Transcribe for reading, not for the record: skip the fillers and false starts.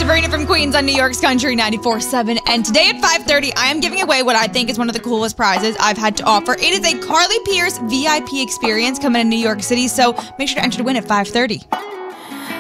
Sabrina from Queens on New York's Country 94.7, and today at 5:30, I am giving away what I think is one of the coolest prizes I've had to offer. It is a Carly Pearce VIP experience coming to New York City, so make sure to enter to win at 5:30.